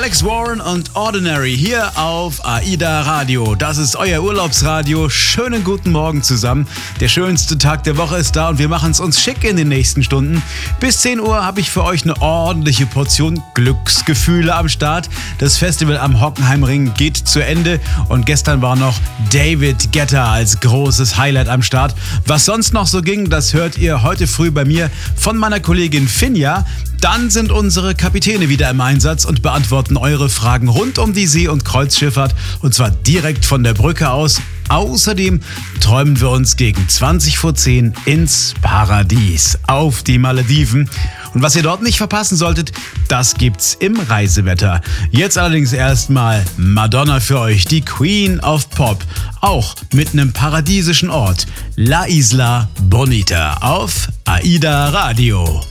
Alex Warren und Ordinary hier auf AIDA Radio. Das ist euer Urlaubsradio. Schönen guten Morgen zusammen. Der schönste Tag der Woche ist da und wir machen es uns schick in den nächsten Stunden. Bis 10 Uhr habe ich für euch eine ordentliche Portion Glücksgefühle am Start. Das Festival am Hockenheimring geht zu Ende und gestern war noch David Guetta als großes Highlight am Start. Was sonst noch so ging, das hört ihr heute früh bei mir von meiner Kollegin Finja. Dann sind unsere Kapitäne wieder im Einsatz und beantworten eure Fragen rund um die See- und Kreuzschifffahrt und zwar direkt von der Brücke aus. Außerdem träumen wir uns gegen 20 vor 10 ins Paradies auf die Malediven. Und was ihr dort nicht verpassen solltet, das gibt's im Reisewetter. Jetzt allerdings erstmal Madonna für euch, die Queen of Pop. Auch mit einem paradiesischen Ort. La Isla Bonita auf AIDA Radio.